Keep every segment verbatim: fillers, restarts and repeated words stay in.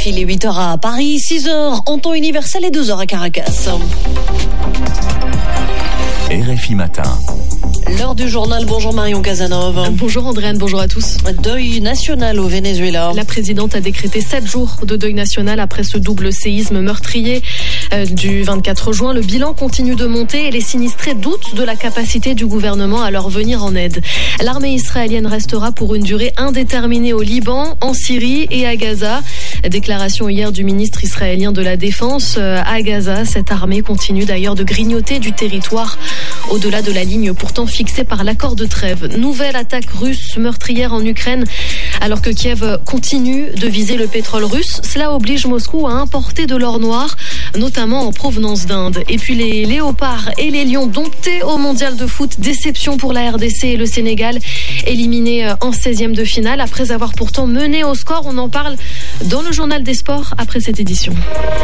F I, les huit heures à Paris, six heures en temps universel et deux heures à Caracas. R F I Matin. L'heure du journal, bonjour Marion Casanova. Bonjour Andréane, bonjour à tous. Deuil national au Venezuela. La présidente a décrété sept jours de deuil national après ce double séisme meurtrier euh, du vingt-quatre juin. Le bilan continue de monter et les sinistrés doutent de la capacité du gouvernement à leur venir en aide. L'armée israélienne restera pour une durée indéterminée au Liban, en Syrie et à Gaza. Déclaration hier du ministre israélien de la Défense euh, à Gaza. Cette armée continue d'ailleurs de grignoter du territoire au-delà de la ligne pourtant fixée par l'accord de trêve. Nouvelle attaque russe meurtrière en Ukraine alors que Kiev continue de viser le pétrole russe. Cela oblige Moscou à importer de l'or noir, notamment en provenance d'Inde. Et puis les léopards et les lions domptés au mondial de foot. Déception pour la R D C et le Sénégal, éliminés en seizième de finale après avoir pourtant mené au score. On en parle dans le journal des sports après cette édition.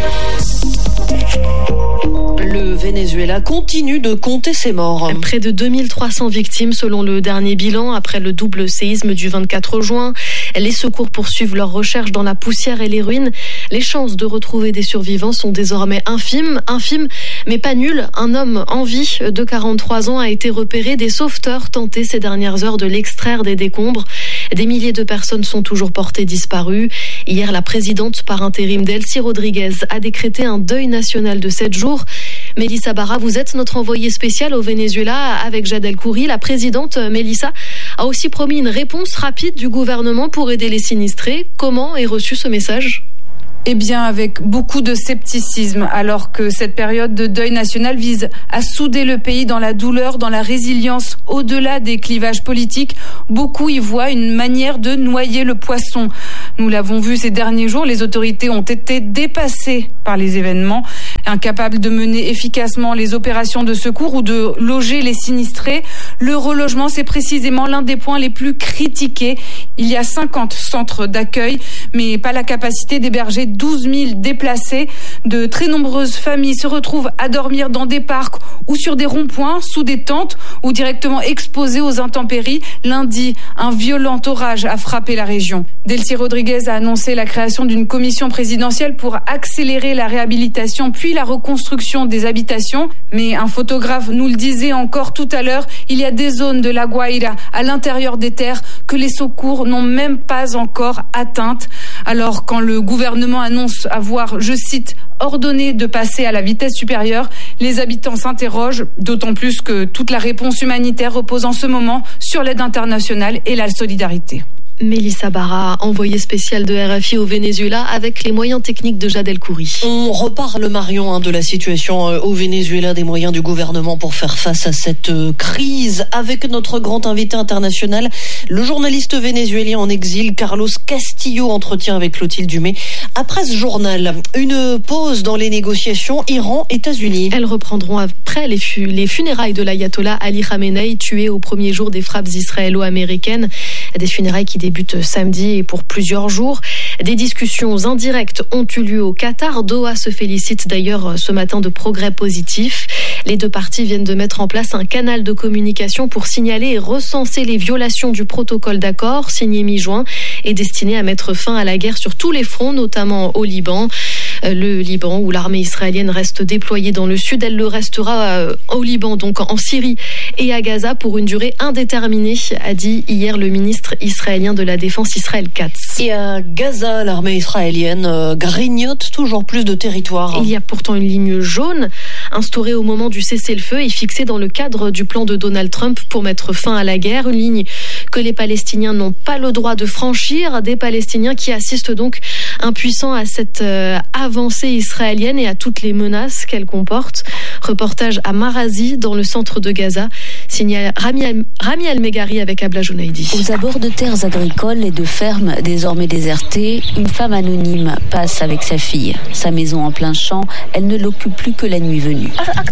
Le Venezuela continue de compter ses morts. Près de deux mille trois cents victimes selon le dernier bilan après le double séisme du vingt-quatre juin. Les secours poursuivent leurs recherches dans la poussière et les ruines. Les chances de retrouver des survivants sont désormais infimes, infimes, mais pas nulles. Un homme en vie de quarante-trois ans a été repéré. Des sauveteurs tentaient ces dernières heures de l'extraire des décombres. Des milliers de personnes sont toujours portées disparues. Hier, la présidente par intérim Delcy Rodriguez a décrété un deuil national de sept jours. Mélissa Barra, vous êtes notre envoyée spéciale au Venezuela avec Jad El-Khoury. La présidente Mélissa a aussi promis une réponse rapide du gouvernement pour aider les sinistrés. Comment est reçu ce message ? Eh bien, avec beaucoup de scepticisme, alors que cette période de deuil national vise à souder le pays dans la douleur, dans la résilience, au-delà des clivages politiques. Beaucoup y voient une manière de noyer le poisson. Nous l'avons vu ces derniers jours, les autorités ont été dépassées par les événements, incapables de mener efficacement les opérations de secours ou de loger les sinistrés. Le relogement, c'est précisément l'un des points les plus critiqués. Il y a cinquante centres d'accueil, mais pas la capacité d'héberger douze mille déplacés. De très nombreuses familles se retrouvent à dormir dans des parcs ou sur des ronds-points, sous des tentes ou directement exposées aux intempéries. Lundi, un violent orage a frappé la région. Delcy Rodriguez a annoncé la création d'une commission présidentielle pour accélérer la réhabilitation puis la reconstruction des habitations. Mais un photographe nous le disait encore tout à l'heure, il y a des zones de la Guaira à l'intérieur des terres que les secours n'ont même pas encore atteintes. Alors quand le gouvernement annonce avoir, je cite, ordonné de passer à la vitesse supérieure, les habitants s'interrogent, d'autant plus que toute la réponse humanitaire repose en ce moment sur l'aide internationale et la solidarité. Mélissa Barra, envoyée spéciale de R F I au Venezuela avec les moyens techniques de Jad El-Khoury. On reparle, Marion, hein, de la situation au Venezuela, des moyens du gouvernement pour faire face à cette euh, crise, avec notre grand invité international, le journaliste vénézuélien en exil, Carlos Castillo, entretien avec Clotilde Dumais. Après ce journal, une pause dans les négociations Iran-États-Unis. Elles reprendront après les, fu- les funérailles de l'ayatollah Ali Khamenei, tué au premier jour des frappes israélo-américaines. Des funérailles qui débute samedi et pour plusieurs jours. Des discussions indirectes ont eu lieu au Qatar. Doha se félicite d'ailleurs ce matin de progrès positifs. Les deux parties viennent de mettre en place un canal de communication pour signaler et recenser les violations du protocole d'accord signé mi-juin et destiné à mettre fin à la guerre sur tous les fronts, notamment au Liban. Le Liban, où l'armée israélienne reste déployée dans le sud, elle le restera au Liban, donc en Syrie et à Gaza pour une durée indéterminée, a dit hier le ministre israélien de la Défense Israël Katz. Et à Gaza, l'armée israélienne euh, grignote toujours plus de territoire. Il y a pourtant une ligne jaune instaurée au moment du cessez-le-feu et fixée dans le cadre du plan de Donald Trump pour mettre fin à la guerre. Une ligne que les Palestiniens n'ont pas le droit de franchir. Des Palestiniens qui assistent donc impuissants à cette euh, avancée israélienne et à toutes les menaces qu'elle comporte. Reportage à Marazi, dans le centre de Gaza. Signé Rami, Al- Rami Al-Megari avec Abla Jounaidi. Aux abords de terres agricoles et de fermes désormais désertées, une femme anonyme passe avec sa fille. Sa maison en plein champ, elle ne l'occupe plus que la nuit venue.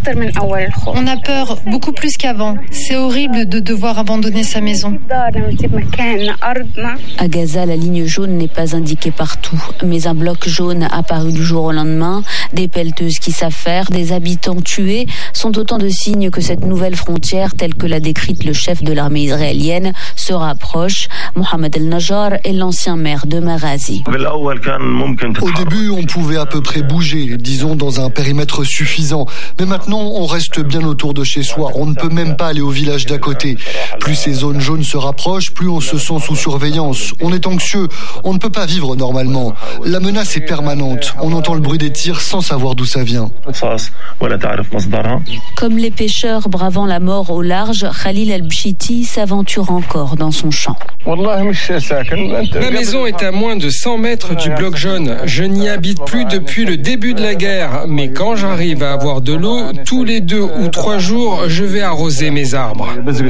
On a peur beaucoup plus qu'avant. C'est horrible de devoir abandonner sa maison. À Gaza, la ligne jaune n'est pas indiquée partout, mais un bloc jaune apparu du jour au lendemain, des pelleteuses qui s'affairent, des habitants tués, sont autant de signes que cette nouvelle frontière, telle que l'a décrite le chef de l'armée israélienne, se rapproche. Mohamed El-Najjar est l'ancien maire de Marazi. Au début, on pouvait à peu près bouger, disons dans un périmètre suffisant. Mais maintenant, on reste bien autour de chez soi. On ne peut même pas aller au village d'à côté. Plus ces zones jaunes se rapprochent, plus on se sent sous surveillance. On est anxieux. On ne peut pas vivre normalement. La menace est permanente. On entend le bruit des tirs sans savoir d'où ça vient. Comme les pêcheurs bravant la mort au large, Khalil El-Bchiti s'aventure encore dans son champ. Ma maison est à moins de cent mètres du bloc jaune. Je n'y habite plus depuis le début de la guerre, mais quand j'arrive à avoir de l'eau, tous les deux ou trois jours, je vais arroser mes arbres.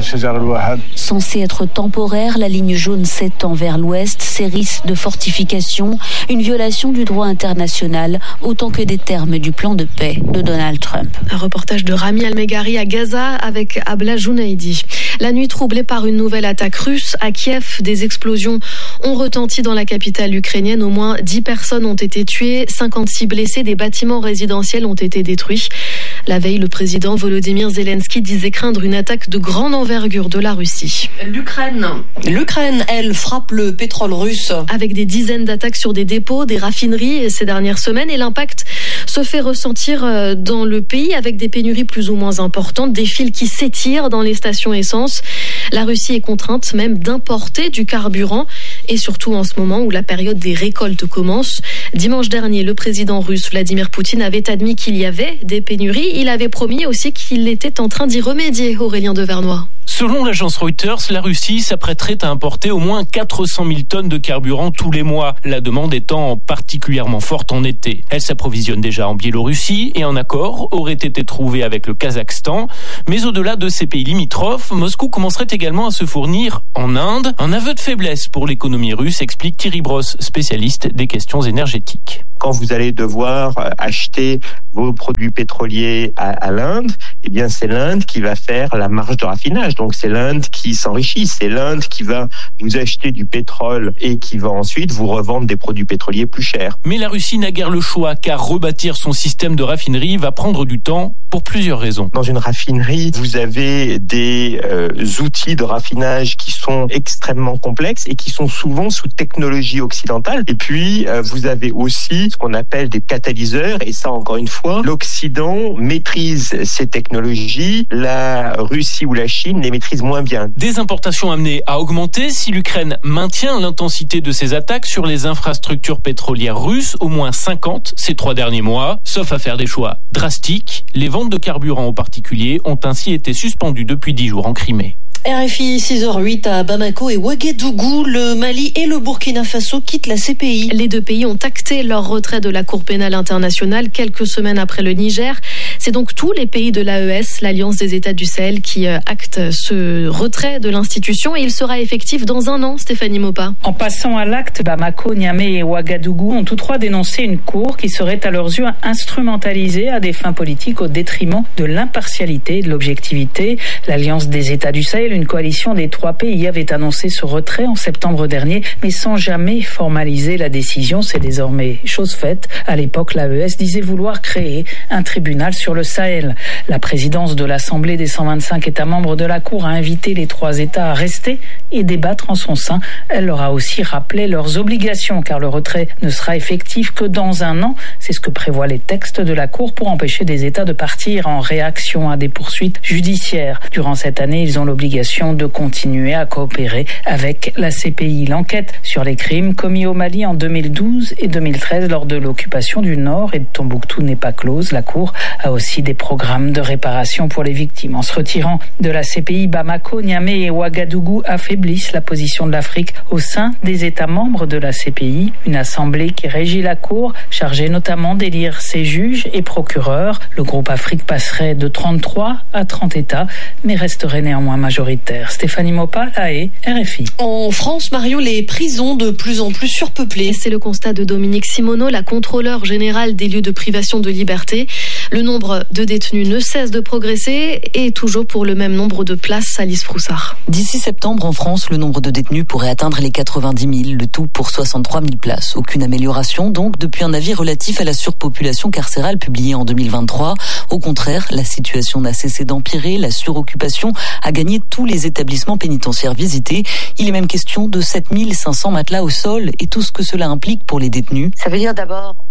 Censée être temporaire, la ligne jaune s'étend vers l'ouest, ses risques de fortification, une violation du droit international, autant que des termes du plan de paix de Donald Trump. Un reportage de Rami Al-Meghari à Gaza avec Abla Jounaidi. La nuit troublée par une nouvelle attaque russe à Kiev, des explosions ont retenti dans la capitale ukrainienne. Au moins dix personnes ont été tuées, cinquante-six blessés, des bâtiments résidentiels ont été détruits. La veille, le président Volodymyr Zelensky disait craindre une attaque de grande envergure de la Russie. L'Ukraine, l'Ukraine, elle, frappe le pétrole russe. Avec des dizaines d'attaques sur des dépôts, des raffineries ces dernières semaines, et l'impact se fait ressentir dans le pays avec des pénuries plus ou moins importantes, des fils qui s'étirent dans les stations essence. La Russie est contrainte même d'importer du carburant, et surtout en ce moment où la période des récoltes commence. Dimanche dernier, le président russe Vladimir Poutine avait admis qu'il y avait des pénuries. Il avait promis aussi qu'il était en train d'y remédier, Aurélien Devernois. Selon l'agence Reuters, la Russie s'apprêterait à importer au moins quatre cent mille tonnes de carburant tous les mois, la demande étant particulièrement forte en été. Elle s'approvisionne déjà en Biélorussie et un accord aurait été trouvé avec le Kazakhstan. Mais au-delà de ces pays limitrophes, Moscou commencerait également à se fournir en Inde. Un aveu de faiblesse pour l'économie russe, explique Thierry Brosse, spécialiste des questions énergétiques. Quand vous allez devoir acheter vos produits pétroliers à, à l'Inde, eh bien c'est l'Inde qui va faire la marge de raffinage. Donc c'est l'Inde qui s'enrichit, c'est l'Inde qui va vous acheter du pétrole et qui va ensuite vous revendre des produits pétroliers plus chers. Mais la Russie n'a guère le choix, car rebâtir son système de raffinerie va prendre du temps pour plusieurs raisons. Dans une raffinerie, vous avez des euh, outils de raffinage qui sont extrêmement complexes et qui sont souvent sous technologie occidentale. Et puis euh, vous avez aussi ce qu'on appelle des catalyseurs, et ça encore une fois, l'Occident maîtrise ces technologies, la Russie ou la Chine les maîtrise moins bien. Des importations amenées à augmenter si l'Ukraine maintient l'intensité de ses attaques sur les infrastructures pétrolières russes, au moins cinquante ces trois derniers mois, sauf à faire des choix drastiques. Les ventes de carburant aux particuliers ont ainsi été suspendues depuis dix jours en Crimée. R F I six heures huit à Bamako et Ouagadougou, le Mali et le Burkina Faso quittent la C P I. Les deux pays ont acté leur retrait de la Cour pénale internationale quelques semaines après le Niger. C'est donc tous les pays de l'A E S, l'Alliance des États du Sahel, qui actent ce retrait de l'institution, et il sera effectif dans un an, Stéphanie Mopa. En passant à l'acte, Bamako, Niamey et Ouagadougou ont tous trois dénoncé une cour qui serait à leurs yeux instrumentalisée à des fins politiques au détriment de l'impartialité et de l'objectivité. L'Alliance des États du Sahel, une coalition des trois pays, avait annoncé ce retrait en septembre dernier, mais sans jamais formaliser la décision. C'est désormais chose faite. À l'époque, l'A E S disait vouloir créer un tribunal sur le Sahel. La présidence de l'Assemblée des cent vingt-cinq États membres de la Cour a invité les trois États à rester et débattre en son sein. Elle leur a aussi rappelé leurs obligations, car le retrait ne sera effectif que dans un an. C'est ce que prévoient les textes de la Cour pour empêcher des États de partir en réaction à des poursuites judiciaires. Durant cette année, ils ont l'obligation de continuer à coopérer avec la C P I. L'enquête sur les crimes commis au Mali en deux mille douze et deux mille treize lors de l'occupation du Nord et de Tombouctou n'est pas close. La Cour a aussi des programmes de réparation pour les victimes. En se retirant de la C P I, Bamako, Niamey et Ouagadougou affaiblissent la position de l'Afrique au sein des États membres de la C P I. Une assemblée qui régit la Cour, chargée notamment d'élire ses juges et procureurs. Le groupe Afrique passerait de trente-trois à trente États, mais resterait néanmoins majoritaire. Stéphanie Mopa, La Haye, R F I. En France, Mario, les prisons de plus en plus surpeuplées. C'est le constat de Dominique Simoneau, la contrôleure générale des lieux de privation de liberté. Le nombre de détenus ne cesse de progresser et toujours pour le même nombre de places. Alice Froussard. D'ici septembre, en France, le nombre de détenus pourrait atteindre les quatre-vingt-dix mille, le tout pour soixante-trois mille places. Aucune amélioration donc depuis un avis relatif à la surpopulation carcérale publié en deux mille vingt-trois. Au contraire, la situation n'a cessé d'empirer, la suroccupation a gagné tout tous les établissements pénitentiaires visités. Il est même question de sept mille cinq cents matelas au sol et tout ce que cela implique pour les détenus. Ça veut dire d'abord